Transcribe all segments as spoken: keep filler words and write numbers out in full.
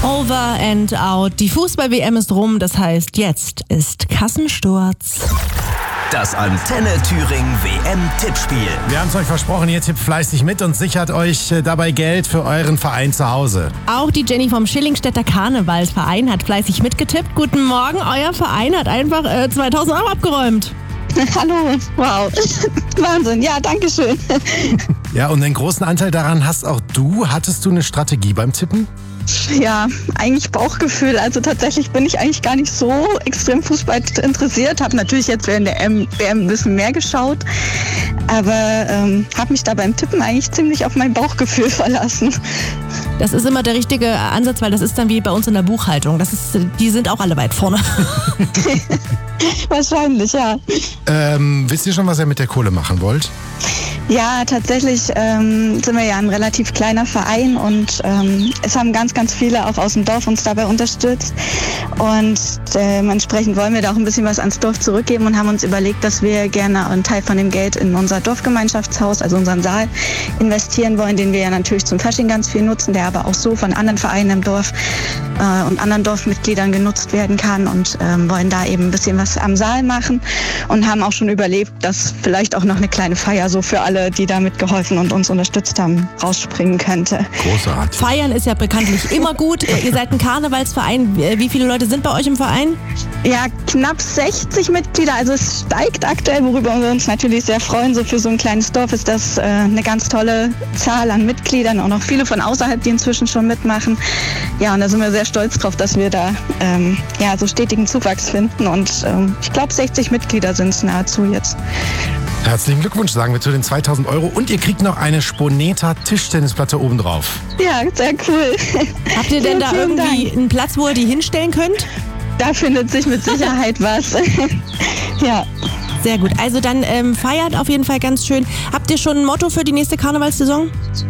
Over and out. Die Fußball-W M ist rum, das heißt, jetzt ist Kassensturz. Das Antenne Thüringen W M-Tippspiel. Wir haben es euch versprochen, ihr tippt fleißig mit und sichert euch dabei Geld für euren Verein zu Hause. Auch die Jenny vom Schillingstädter Karnevalsverein hat fleißig mitgetippt. Guten Morgen, euer Verein hat einfach äh, zweitausend Euro abgeräumt. Hallo, wow, Wahnsinn, ja, danke schön. Ja, und einen großen Anteil daran hast auch du. Hattest du eine Strategie beim Tippen? Ja, eigentlich Bauchgefühl. Also tatsächlich bin ich eigentlich gar nicht so extrem Fußball interessiert. Habe natürlich jetzt während der W M ein bisschen mehr geschaut, aber ähm, habe mich da beim Tippen eigentlich ziemlich auf mein Bauchgefühl verlassen. Das ist immer der richtige Ansatz, weil das ist dann wie bei uns in der Buchhaltung. Das ist, die sind auch alle weit vorne. Wahrscheinlich, ja. Ähm, wisst ihr schon, was ihr mit der Kohle machen wollt? Ja, tatsächlich ähm, sind wir ja ein relativ kleiner Verein und ähm, es haben ganz, ganz viele auch aus dem Dorf uns dabei unterstützt. Und äh, entsprechend wollen wir da auch ein bisschen was ans Dorf zurückgeben und haben uns überlegt, dass wir gerne einen Teil von dem Geld in unser Dorfgemeinschaftshaus, also unseren Saal, investieren wollen, den wir ja natürlich zum Fasching ganz viel nutzen, der aber auch so von anderen Vereinen im Dorf äh, und anderen Dorfmitgliedern genutzt werden kann und ähm, wollen da eben ein bisschen was am Saal machen und haben auch schon überlegt, dass vielleicht auch noch eine kleine Feier so für alle, die da mitgeholfen und uns unterstützt haben, rausspringen könnte. Großartig. Feiern ist ja bekanntlich immer gut. Ihr seid ein Karnevalsverein. Wie viele Leute sind bei euch im Verein? Ja, knapp sechzig Mitglieder. Also es steigt aktuell, worüber wir uns natürlich sehr freuen. So für so ein kleines Dorf ist das äh, eine ganz tolle Zahl an Mitgliedern und auch viele von außerhalb, die inzwischen schon mitmachen. Ja, und da sind wir sehr stolz drauf, dass wir da ähm, ja, so stetigen Zuwachs finden. Und ähm, ich glaube, sechzig Mitglieder sind es nahezu jetzt. Herzlichen Glückwunsch, sagen wir zu den zweitausend Euro. Und ihr kriegt noch eine Sponeta Tischtennisplatte obendrauf. Ja, sehr cool. Habt ihr denn da irgendwie Dank. einen Platz, wo ihr die hinstellen könnt? Da findet sich mit Sicherheit was. Ja. Sehr gut. Also dann ähm, feiert auf jeden Fall ganz schön. Habt ihr schon ein Motto für die nächste Karnevalssaison?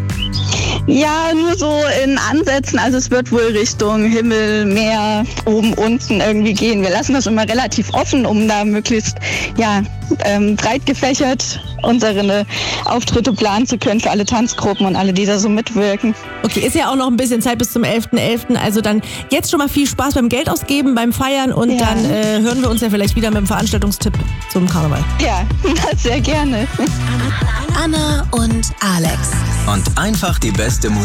Ja, nur so in Ansätzen. Also es wird wohl Richtung Himmel, Meer, oben, unten irgendwie gehen. Wir lassen das immer relativ offen, um da möglichst ja, ähm, breit gefächert unsere Auftritte planen zu können für alle Tanzgruppen und alle, die da so mitwirken. Okay, ist ja auch noch ein bisschen Zeit bis zum elften elften Also dann jetzt schon mal viel Spaß beim Geld ausgeben, beim Feiern und ja. dann äh, hören wir uns ja vielleicht wieder mit dem Veranstaltungstipp zum Karneval. Ja, sehr gerne. Anna und Alex. Und einfach die beste Musik.